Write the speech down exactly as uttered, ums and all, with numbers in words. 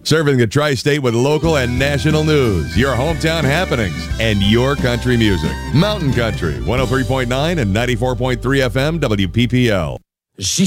Serving the tri-state with local and national news, your hometown happenings, and your country music. Mountain Country, one oh three point nine and ninety-four point three F M W P P L. She